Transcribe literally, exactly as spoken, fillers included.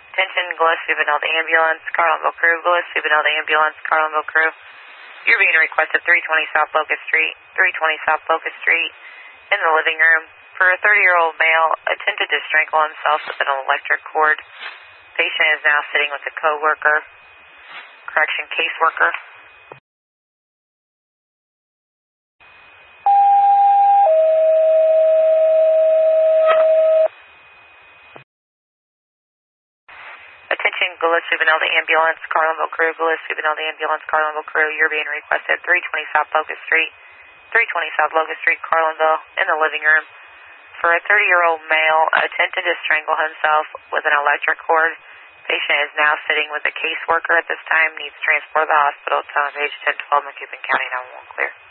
Attention, Gillespie Benelli Ambulance, Carlinville Crew, Gillespie Benelli Ambulance, Carlinville Crew. You're being requested three twenty South Locust Street, three twenty South Locust Street, in the living room. For a thirty-year-old male, attempted to strangle himself with an electric cord. Patient is now sitting with a co-worker, correction caseworker. Attention, Gillespie Benelli Ambulance, Carlinville Crew, Gillespie Benelli Ambulance, Carlinville Crew. You're being requested three twenty South Locust Street, three twenty South Locust Street, Carlinville, in the living room. For a thirty-year-old male, attempted to strangle himself with an electric cord. Patient is now sitting with a caseworker at this time, needs transport to the hospital. Tone of age ten twelve, Macoupin County nine one one clear.